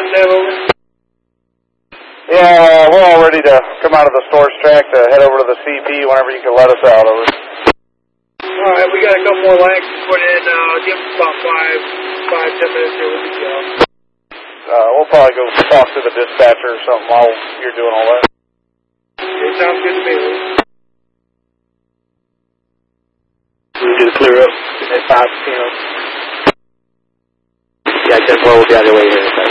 Yeah, we're all ready to come out of the storage track to head over to the CP whenever you can let us out. Over. Alright, we got a couple more lags to put in. Give us about 5-10 minutes here. We'll be going. We'll probably go talk to the dispatcher or something while you're doing all that. It sounds good to me. We'll do the clear up at 5 p.m. Yeah, 10-4 will be on your way here in a second.